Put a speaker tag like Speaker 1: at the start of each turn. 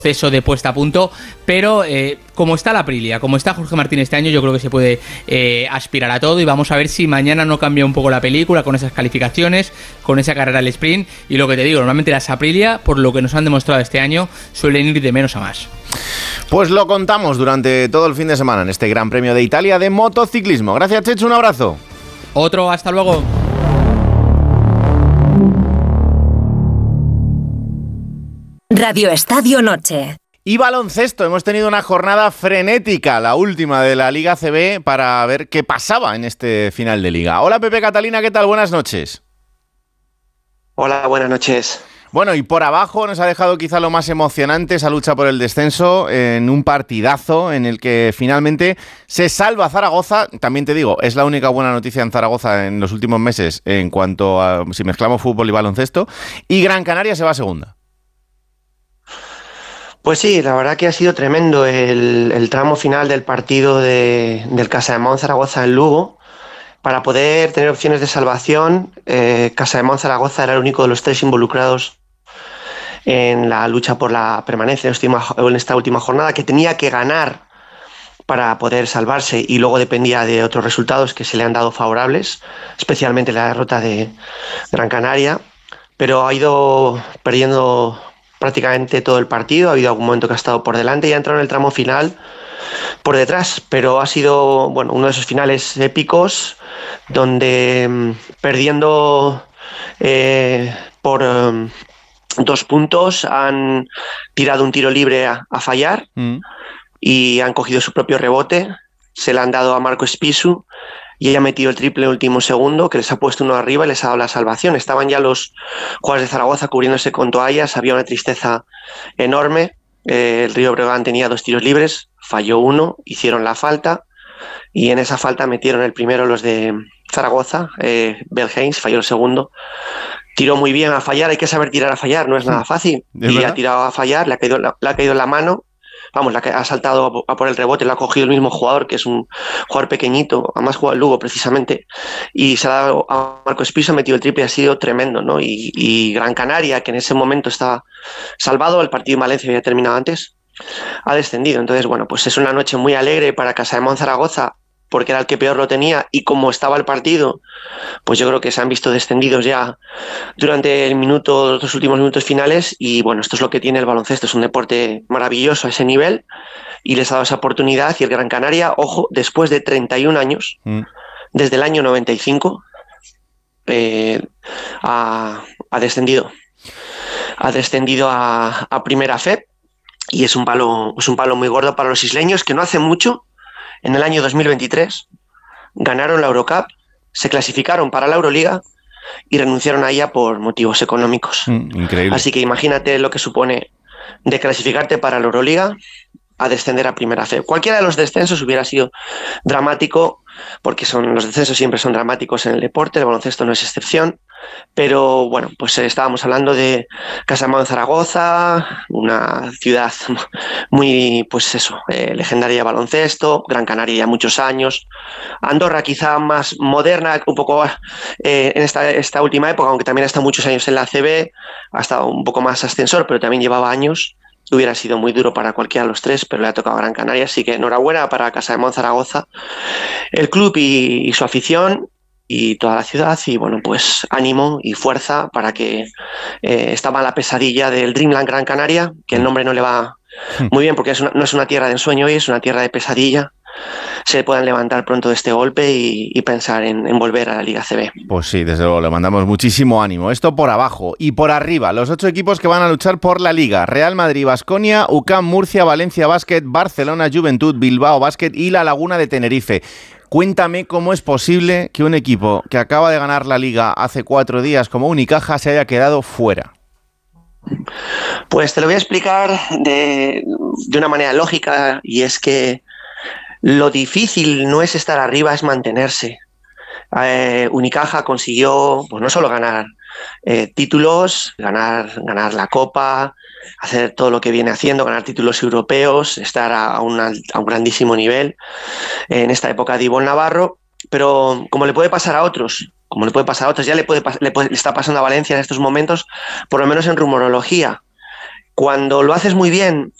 Speaker 1: proceso de puesta a punto, pero como está la Aprilia, como está Jorge Martín este año, yo creo que se puede aspirar a todo, y vamos a ver si mañana no cambia un poco la película con esas calificaciones, con esa carrera al sprint. Y lo que te digo, normalmente las Aprilia, por lo que nos han demostrado este año, suelen ir de menos a más.
Speaker 2: Pues lo contamos durante todo el fin de semana en este Gran Premio de Italia de motociclismo. Gracias, Chechu, un abrazo.
Speaker 1: Otro, hasta luego.
Speaker 3: Radio Estadio Noche.
Speaker 2: Y baloncesto, hemos tenido una jornada frenética, la última de la Liga ACB, para ver qué pasaba en este final de liga. Hola Pepe, Catalina, ¿qué tal? Buenas noches.
Speaker 4: Hola, buenas noches.
Speaker 2: Bueno, y por abajo nos ha dejado quizá lo más emocionante, esa lucha por el descenso, en un partidazo en el que finalmente se salva Zaragoza. También te digo, es la única buena noticia en Zaragoza en los últimos meses en cuanto a si mezclamos fútbol y baloncesto. Y Gran Canaria se va a segunda.
Speaker 4: Pues sí, la verdad que ha sido tremendo el tramo final del partido del Casademont Zaragoza en Lugo. Para poder tener opciones de salvación, Casademont Zaragoza era el único de los tres involucrados en la lucha por la permanencia en esta última jornada, que tenía que ganar para poder salvarse, y luego dependía de otros resultados que se le han dado favorables, especialmente la derrota de Gran Canaria, pero ha ido perdiendo prácticamente todo el partido. Ha habido algún momento que ha estado por delante y ha entrado en el tramo final por detrás, pero ha sido uno de esos finales épicos donde perdiendo por 2 puntos han tirado un tiro libre a fallar y han cogido su propio rebote, se le han dado a Marco Espisu y ella ha metido el triple en el último segundo, que les ha puesto uno arriba y les ha dado la salvación. Estaban ya los jugadores de Zaragoza cubriéndose con toallas, había una tristeza enorme. El Río Breogán tenía 2 tiros libres, falló uno, hicieron la falta, y en esa falta metieron el primero los de Zaragoza. Belhens falló el segundo. Tiró muy bien a fallar, hay que saber tirar a fallar, no es nada fácil. Y ha tirado a fallar, le ha caído en la mano. Vamos, ha saltado a por el rebote, lo ha cogido el mismo jugador, que es un jugador pequeñito, además juega el Lugo precisamente, y se ha dado a Marco Espiso, ha metido el triple, ha sido tremendo, ¿no? Y Gran Canaria, que en ese momento estaba salvado, el partido en Valencia había terminado antes, ha descendido. Entonces, pues es una noche muy alegre para Casademont Zaragoza, porque era el que peor lo tenía, y como estaba el partido, pues yo creo que se han visto descendidos ya durante los últimos minutos finales. Y esto es lo que tiene el baloncesto, es un deporte maravilloso a ese nivel, y les ha dado esa oportunidad. Y el Gran Canaria, ojo, después de 31 años, desde el año 95, ha descendido. Ha descendido a Primera FEP, y es un palo muy gordo para los isleños, que no hace mucho, en el año 2023, ganaron la Eurocup, se clasificaron para la Euroliga y renunciaron a ella por motivos económicos.
Speaker 2: Increíble.
Speaker 4: Así que imagínate lo que supone de clasificarte para la Euroliga a descender a Primera FEP. Cualquiera de los descensos hubiera sido dramático, porque los descensos siempre son dramáticos en el deporte, el baloncesto no es excepción. Pero pues estábamos hablando de Casademont Zaragoza, una ciudad muy, legendaria de baloncesto. Gran Canaria ya muchos años. Andorra quizá más moderna, un poco en esta última época, aunque también ha estado muchos años en la ACB, ha estado un poco más ascensor, pero también llevaba años. Hubiera sido muy duro para cualquiera de los tres, pero le ha tocado a Gran Canaria, así que enhorabuena para Casademont Zaragoza, el club y su afición, y toda la ciudad. Y pues ánimo y fuerza para que esta mala pesadilla del Dreamland Gran Canaria, que el nombre no le va muy bien porque no es una tierra de ensueño hoy, es una tierra de pesadilla, se puedan levantar pronto de este golpe y pensar en volver a la Liga ACB.
Speaker 2: Pues sí, desde luego, le mandamos muchísimo ánimo. Esto por abajo. Y por arriba, los 8 equipos que van a luchar por la Liga: Real Madrid, Baskonia, UCAM Murcia, Valencia Basket, Barcelona Juventud, Bilbao Basket y La Laguna de Tenerife. Cuéntame cómo es posible que un equipo que acaba de ganar la Liga hace 4 días como Unicaja se haya quedado fuera.
Speaker 4: Pues te lo voy a explicar de una manera lógica, y es que lo difícil no es estar arriba, es mantenerse. Unicaja consiguió no solo ganar títulos, ganar la Copa, hacer todo lo que viene haciendo, ganar títulos europeos, estar a un grandísimo nivel en esta época de Ivonne Navarro, pero como le puede pasar a otros, ya le está pasando a Valencia en estos momentos, por lo menos en rumorología. cuando lo haces muy bien